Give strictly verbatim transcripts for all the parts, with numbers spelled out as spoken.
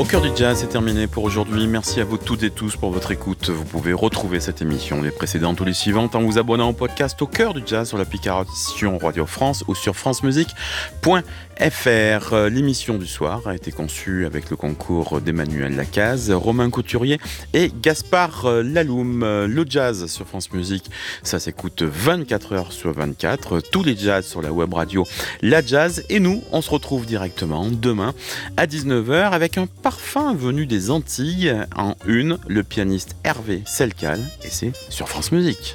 Au cœur du jazz, c'est terminé pour aujourd'hui. Merci à vous toutes et tous pour votre écoute. Vous pouvez retrouver cette émission, les précédentes ou les suivantes, en vous abonnant au podcast Au cœur du jazz sur l'application Radio France ou sur francemusique point f r. L'émission du soir a été conçue avec le concours d'Emmanuel Lacaze, Romain Couturier et Gaspard Laloum. Le jazz sur France Musique, ça s'écoute vingt-quatre heures sur vingt-quatre. Tous les jazz sur la web radio La Jazz. Et nous, on se retrouve directement demain à dix-neuf heures avec un parfum venu des Antilles. En une, le pianiste Hervé Selcal. Et c'est sur France Musique.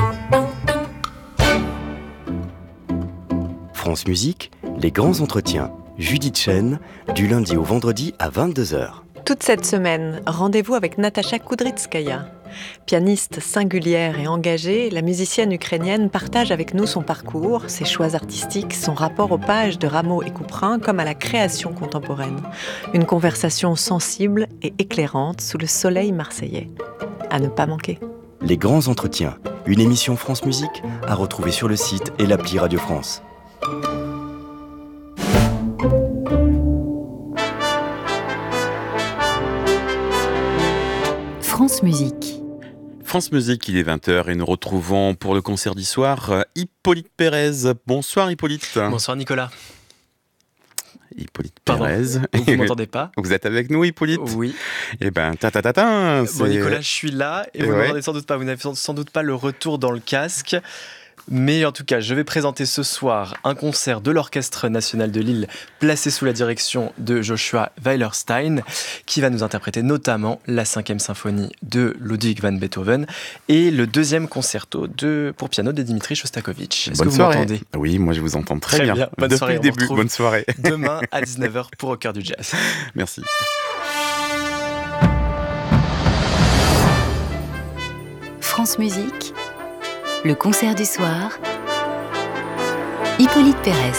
France Musique, les grands entretiens. Judith Chen, du lundi au vendredi à vingt-deux heures. Toute cette semaine, rendez-vous avec Natasha Kudrytskaya. Pianiste singulière et engagée, la musicienne ukrainienne partage avec nous son parcours, ses choix artistiques, son rapport aux pages de Rameau et Couperin comme à la création contemporaine. Une conversation sensible et éclairante sous le soleil marseillais. À ne pas manquer. Les grands entretiens, une émission France Musique à retrouver sur le site et l'appli Radio France. France Musique. France Musique, il est vingt heures et nous retrouvons pour le concert du soir Hippolyte Pérez. Bonsoir Hippolyte. Bonsoir Nicolas. Hippolyte Pardon, Pérez. vous ne m'entendez pas? Vous êtes avec nous Hippolyte? Oui. Eh ben, ta ta ta ta. Bon Nicolas, je suis là et vous ne ouais. m'entendez sans doute pas. Vous n'avez sans doute pas le retour dans le casque. Mais en tout cas, je vais présenter ce soir un concert de l'Orchestre National de Lille placé sous la direction de Joshua Weilerstein qui va nous interpréter notamment la cinquième symphonie de Ludwig van Beethoven et le deuxième concerto de, pour piano de Dimitri Shostakovich. Est-ce Bonne que vous soirée. m'entendez? Oui, moi je vous entends très, Très bien. bien. Bonne Depuis soirée, le on début, retrouve bonne soirée. Demain à dix-neuf heures pour Au cœur du jazz. Merci. France Musique, le concert du soir, Hippolyte Pérez.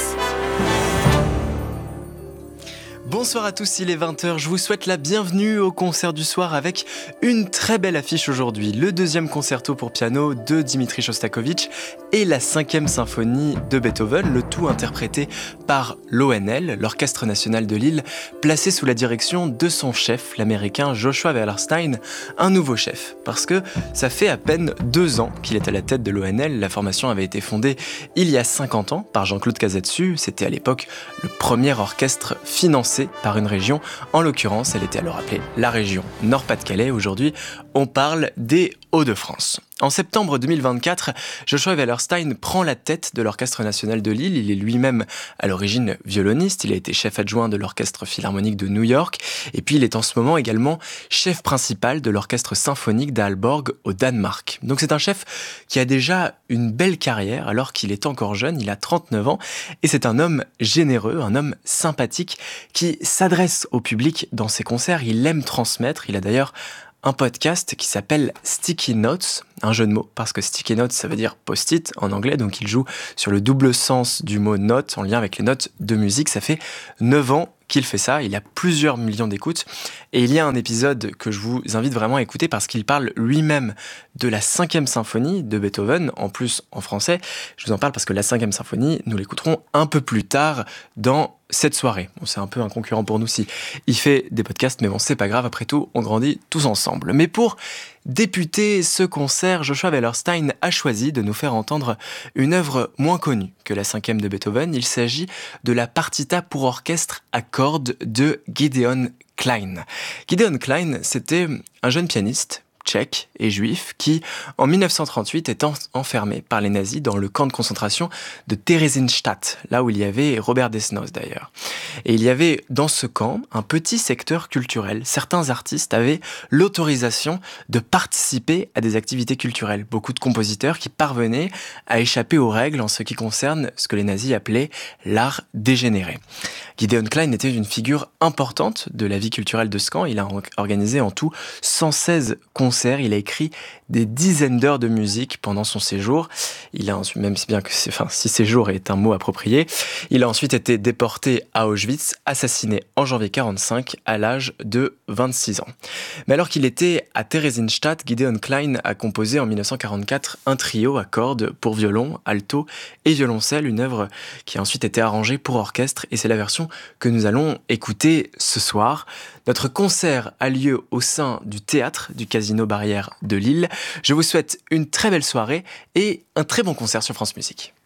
Bonsoir à tous, il est vingt heures, je vous souhaite la bienvenue au concert du soir avec une très belle affiche aujourd'hui. Le deuxième concerto pour piano de Dimitri Shostakovich et la cinquième symphonie de Beethoven, le tout interprété par l'O N L, l'Orchestre National de Lille, placé sous la direction de son chef, l'américain Joshua Weilerstein, un nouveau chef. Parce que ça fait à peine deux ans qu'il est à la tête de l'O N L, la formation avait été fondée il y a cinquante ans par Jean-Claude Casadesus, c'était à l'époque le premier orchestre financé par une région, en l'occurrence elle était alors appelée la région Nord-Pas-de-Calais. Aujourd'hui on parle des Hauts-de-France. En septembre deux mille vingt-quatre, Joshua Weilerstein prend la tête de l'Orchestre National de Lille. Il est lui-même à l'origine violoniste, il a été chef adjoint de l'Orchestre Philharmonique de New York et puis il est en ce moment également chef principal de l'Orchestre Symphonique d'Aalborg au Danemark. Donc c'est un chef qui a déjà une belle carrière alors qu'il est encore jeune, il a trente-neuf ans et c'est un homme généreux, un homme sympathique qui s'adresse au public dans ses concerts, il aime transmettre, il a d'ailleurs un podcast qui s'appelle Sticky Notes, un jeu de mots, parce que Sticky Notes, ça veut dire post-it en anglais, donc il joue sur le double sens du mot note en lien avec les notes de musique. Ça fait neuf ans qu'il fait ça, il a plusieurs millions d'écoutes, et il y a un épisode que je vous invite vraiment à écouter parce qu'il parle lui-même de la cinquième symphonie de Beethoven, en plus en français. Je vous en parle parce que la cinquième symphonie, nous l'écouterons un peu plus tard dans cette soirée. Bon, c'est un peu un concurrent pour nous si il fait des podcasts, mais bon, c'est pas grave, après tout, on grandit tous ensemble. Mais pour débuter ce concert, Joshua Weilerstein a choisi de nous faire entendre une œuvre moins connue que la cinquième de Beethoven. Il s'agit de la partita pour orchestre à cordes de Gideon Klein. Gideon Klein, c'était un jeune pianiste tchèque et juif qui, en dix-neuf cent trente-huit, est en- enfermé par les nazis dans le camp de concentration de Theresienstadt, là où il y avait Robert Desnos d'ailleurs. Et il y avait dans ce camp un petit secteur culturel. Certains artistes avaient l'autorisation de participer à des activités culturelles. Beaucoup de compositeurs qui parvenaient à échapper aux règles en ce qui concerne ce que les nazis appelaient l'art dégénéré. Gideon Klein était une figure importante de la vie culturelle de ce camp. Il a organisé en tout cent seize concerts. Il a écrit des dizaines d'heures de musique pendant son séjour. Il a ensuite, même si bien que c'est, enfin, si séjour est un mot approprié, il a ensuite été déporté à Auschwitz, assassiné en janvier quarante-cinq à l'âge de vingt-six ans. Mais alors qu'il était à Theresienstadt, Gideon Klein a composé en dix-neuf cent quarante-quatre un trio à cordes pour violon, alto et violoncelle, une œuvre qui a ensuite été arrangée pour orchestre et c'est la version que nous allons écouter ce soir. Notre concert a lieu au sein du théâtre du Casino Barrière de Lille. Je vous souhaite une très belle soirée et un très bon concert sur France Musique.